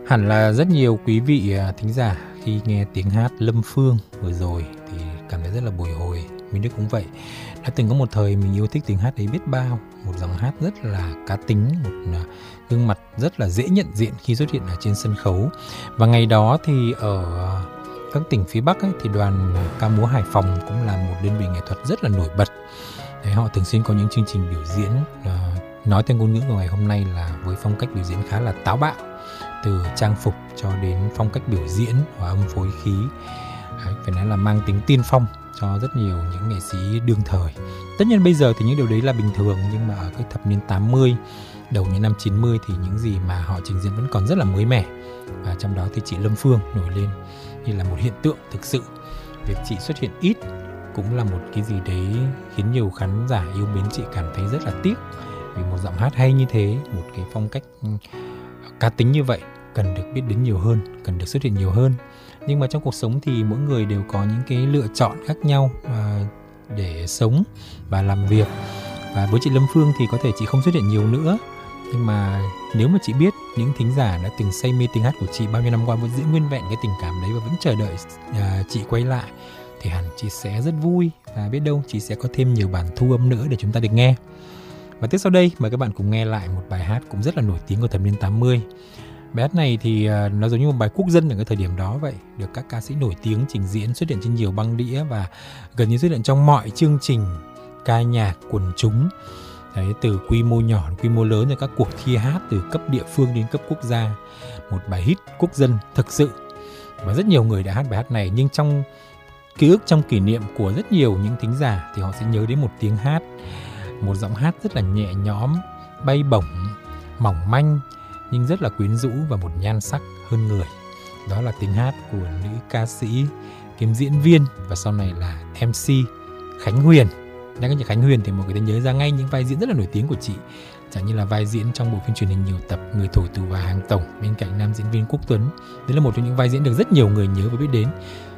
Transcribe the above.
Hẳn là rất nhiều quý vị thính giả khi nghe tiếng hát Lâm Phương vừa rồi thì cảm thấy rất là bồi hồi. Minh Đức cũng vậy. Đã từng có một thời mình yêu thích tiếng hát ấy biết bao. Một giọng hát rất là cá tính, một gương mặt rất là dễ nhận diện khi xuất hiện ở trên sân khấu. Và ngày đó thì ở các tỉnh phía Bắc ấy, thì đoàn ca múa Hải Phòng cũng là một đơn vị nghệ thuật rất là nổi bật. Đấy, họ thường xuyên có những chương trình biểu diễn nói theo ngôn ngữ của ngày hôm nay là với phong cách biểu diễn khá là táo bạo, từ trang phục cho đến phong cách biểu diễn, hòa âm phối khí. Đấy, phải nói là mang tính tiên phong cho rất nhiều những nghệ sĩ đương thời. Tất nhiên bây giờ thì những điều đấy là bình thường, nhưng mà ở cái thập niên 80, đầu những năm 90 thì những gì mà họ trình diễn vẫn còn rất là mới mẻ. Và trong đó thì chị Lâm Phương nổi lên như là một hiện tượng thực sự. Việc chị xuất hiện ít cũng là một cái gì đấy khiến nhiều khán giả yêu mến chị cảm thấy rất là tiếc. Vì một giọng hát hay như thế, một cái phong cách cá tính như vậy cần được biết đến nhiều hơn, cần được xuất hiện nhiều hơn. Nhưng mà trong cuộc sống thì mỗi người đều có những cái lựa chọn khác nhau để sống và làm việc. Và với chị Lâm Phương thì có thể chị không xuất hiện nhiều nữa, nhưng mà nếu mà chị biết những thính giả đã từng say mê tiếng hát của chị bao nhiêu năm qua vẫn giữ nguyên vẹn cái tình cảm đấy và vẫn chờ đợi chị quay lại, thì hẳn chị sẽ rất vui, và biết đâu chị sẽ có thêm nhiều bản thu âm nữa để chúng ta được nghe. Và tiếp sau đây mời các bạn cùng nghe lại một bài hát cũng rất là nổi tiếng của thập niên 80. Bài hát này thì nó giống như một bài quốc dân ở cái thời điểm đó vậy, được các ca sĩ nổi tiếng trình diễn, xuất hiện trên nhiều băng đĩa và gần như xuất hiện trong mọi chương trình ca nhạc quần chúng. Đấy, từ quy mô nhỏ đến quy mô lớn, rồi các cuộc thi hát từ cấp địa phương đến cấp quốc gia. Một bài hit quốc dân thực sự. Và rất nhiều người đã hát bài hát này, nhưng trong ký ức, trong kỷ niệm của rất nhiều những thính giả thì họ sẽ nhớ đến một tiếng hát, một giọng hát rất là nhẹ nhõm, bay bổng, mỏng manh nhưng rất là quyến rũ và một nhan sắc hơn người. Đó là tiếng hát của nữ ca sĩ kiêm diễn viên và sau này là MC Khánh Huyền. Nhắc đến Khánh Huyền thì mọi người sẽ nhớ ra ngay những vai diễn rất là nổi tiếng của chị, chẳng như là vai diễn trong bộ phim truyền hình nhiều tập Người thổi tù và Hàng Tổng bên cạnh nam diễn viên Quốc Tuấn. Đấy là một trong những vai diễn được rất nhiều người nhớ và biết đến.